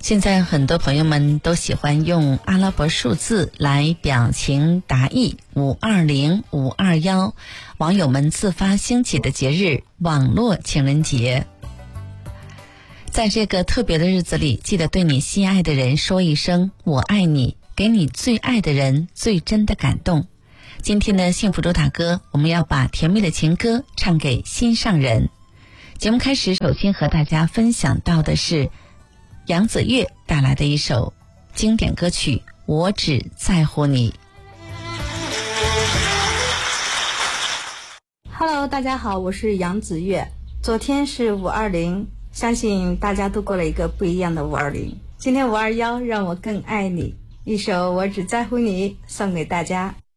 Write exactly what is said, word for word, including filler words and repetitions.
现在很多朋友们都喜欢用阿拉伯数字来表情达意，五二零、五二一，网友们自发兴起的节日网络情人节。在这个特别的日子里，记得对你心爱的人说一声我爱你，给你最爱的人最真的感动。今天的幸福主打歌，我们要把甜蜜的情歌唱给心上人。节目开始，首先和大家分享到的是杨子悦带来的一首经典歌曲《我只在乎你》。 Hello， 大家好，我是杨子悦。昨天是五二零，相信大家度过了一个不一样的五二零。今天五二一，让我更爱你，一首《我只在乎你》送给大家。